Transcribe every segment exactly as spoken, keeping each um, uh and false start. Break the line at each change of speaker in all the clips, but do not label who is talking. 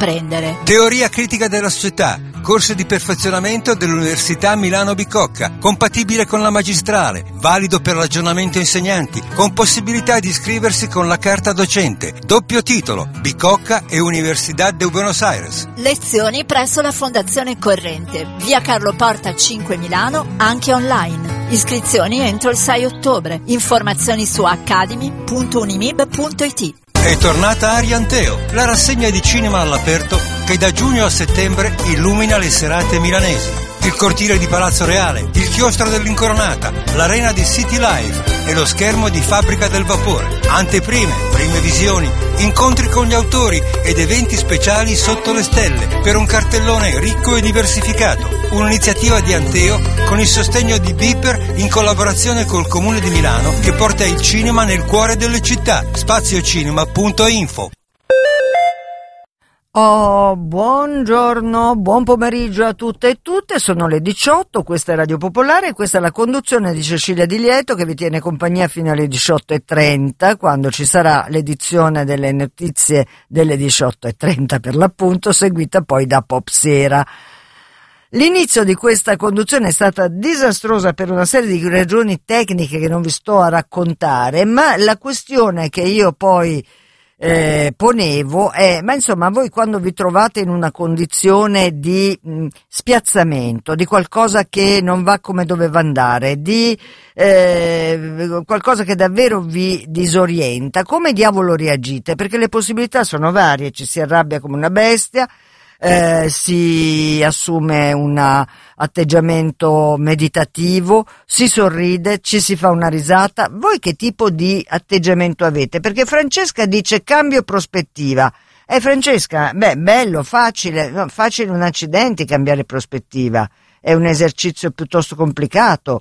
apprendere.
Teoria critica della società, corso di perfezionamento dell'Università Milano Bicocca, compatibile con la magistrale, valido per l'aggiornamento insegnanti, con possibilità di iscriversi con la carta docente, doppio titolo, Bicocca e Universidad de Buenos Aires.
Lezioni presso la Fondazione Corrente, via Carlo Porta cinque Milano, anche online. Iscrizioni entro il sei ottobre. Informazioni su academy punto unimib punto it.
È tornata Arianteo, la rassegna di cinema all'aperto che da giugno a settembre illumina le serate milanesi. Il cortile di Palazzo Reale, il chiostro dell'Incoronata, l'arena di City Life e lo schermo di Fabbrica del Vapore. Anteprime, prime visioni, incontri con gli autori ed eventi speciali sotto le stelle per un cartellone ricco e diversificato. Un'iniziativa di Anteo con il sostegno di Beeper in collaborazione col Comune di Milano che porta il cinema nel cuore delle città. spaziocinema punto info.
Oh, buongiorno, buon pomeriggio a tutte e tutte, sono le diciotto, questa è Radio Popolare e questa è la conduzione di Cecilia Di Lieto che vi tiene compagnia fino alle diciotto e trenta, quando ci sarà l'edizione delle notizie delle diciotto e trenta per l'appunto, seguita poi da Pop Sera. L'inizio di questa conduzione è stata disastrosa per una serie di ragioni tecniche che non vi sto a raccontare, ma la questione che io poi Eh, ponevo è, ma insomma, voi quando vi trovate in una condizione di mh, spiazzamento, di qualcosa che non va come doveva andare, di eh, qualcosa che davvero vi disorienta, come diavolo reagite? Perché le possibilità sono varie, ci si arrabbia come una bestia, Eh, si assume un atteggiamento meditativo, si sorride, ci si fa una risata. Voi che tipo di atteggiamento avete? Perché Francesca dice cambio prospettiva. Eh Francesca, beh, bello, facile, no, facile un accidente cambiare prospettiva, è un esercizio piuttosto complicato.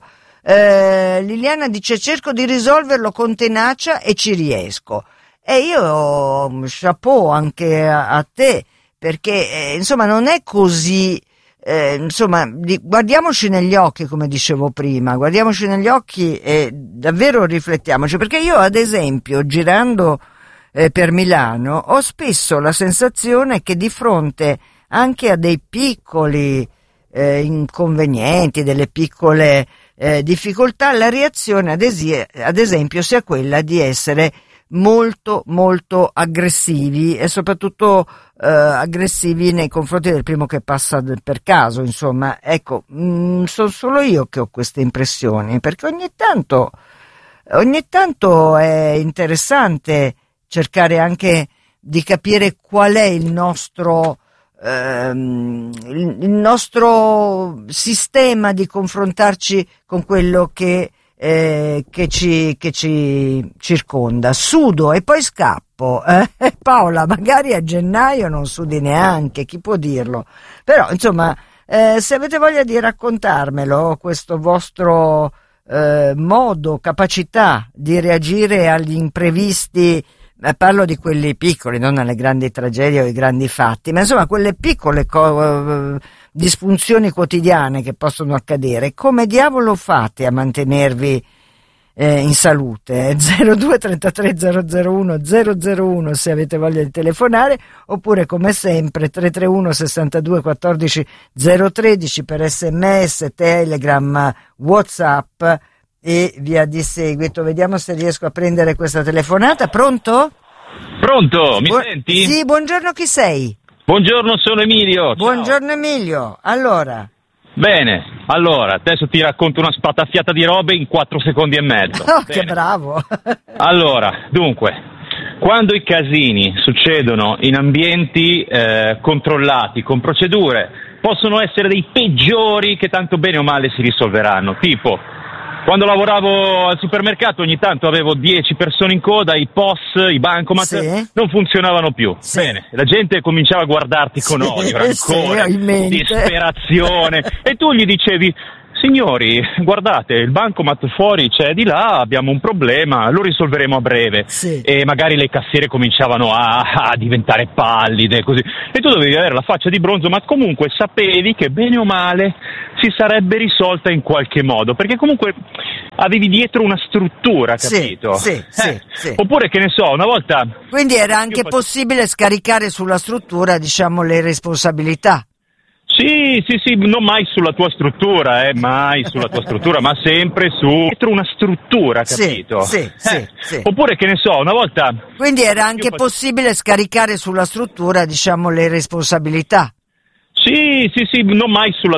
Eh, Liliana dice cerco di risolverlo con tenacia e ci riesco. E io, chapeau anche a, a te, perché eh, insomma non è così, eh, insomma di, guardiamoci negli occhi, come dicevo prima, guardiamoci negli occhi e davvero riflettiamoci, perché io ad esempio girando eh, per Milano ho spesso la sensazione che di fronte anche a dei piccoli eh, inconvenienti, delle piccole eh, difficoltà, la reazione ad, esi- ad esempio sia quella di essere molto molto aggressivi e soprattutto eh, aggressivi nei confronti del primo che passa per caso, insomma, ecco, mh, sono solo io che ho queste impressioni, perché ogni tanto ogni tanto è interessante cercare anche di capire qual è il nostro ehm, il, il nostro sistema di confrontarci con quello che Eh, che ci che ci circonda. Sudo e poi scappo, eh? Paola, magari a gennaio non sudi neanche, chi può dirlo, però insomma eh, se avete voglia di raccontarmelo questo vostro eh, modo, capacità di reagire agli imprevisti, eh, parlo di quelli piccoli, non alle grandi tragedie o ai grandi fatti, ma insomma quelle piccole co- disfunzioni quotidiane che possono accadere, come diavolo fate a mantenervi eh, in salute? zero due trentatré zero zero uno zero zero uno se avete voglia di telefonare, oppure come sempre tre tre uno sessantadue quattordici zero tredici per sms, telegram, whatsapp e via di seguito. Vediamo se riesco a prendere questa telefonata. Pronto?
Pronto, mi
Bu-
senti?
Sì, buongiorno, chi sei?
Buongiorno, sono Emilio. Ciao.
Buongiorno Emilio, allora.
Bene, allora, adesso ti racconto una spataffiata di robe in quattro secondi e mezzo.
Oh,
Bene.
che bravo.
Allora, dunque, quando i casini succedono in ambienti eh, controllati, con procedure, possono essere dei peggiori che tanto bene o male si risolveranno, tipo... Quando lavoravo al supermercato ogni tanto avevo dieci persone in coda, i P O S, i bancomat
sì.
non funzionavano più.
Sì.
Bene, la gente cominciava a guardarti con
Sì,
odio, rancore,
sì,
disperazione e tu gli dicevi signori, guardate, il bancomat fuori c'è di là, abbiamo un problema, lo risolveremo a breve.
Sì.
E magari le cassiere cominciavano a, a diventare pallide, così. E tu dovevi avere la faccia di bronzo, ma comunque sapevi che bene o male si sarebbe risolta in qualche modo, perché comunque avevi dietro una struttura, capito?
Sì, sì,
eh.
sì, sì.
Oppure, che ne so, una volta...
Quindi era anche
Io...
possibile scaricare sulla struttura, diciamo, le responsabilità.
Sì, sì, sì, non mai sulla tua struttura, eh, mai sulla tua struttura, ma sempre su dietro una struttura, capito?
Sì, sì, sì,
eh.
sì.
Oppure, che ne so, una volta...
Quindi era anche
Io...
possibile scaricare sulla struttura, diciamo, le responsabilità.
Sì, sì, sì, non mai sulla